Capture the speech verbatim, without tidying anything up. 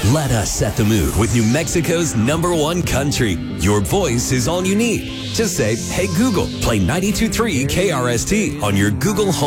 Let us set the mood with New Mexico's number one country. Your voice is all you need. Just say, hey Google, play ninety-two point three K R S T on your Google Home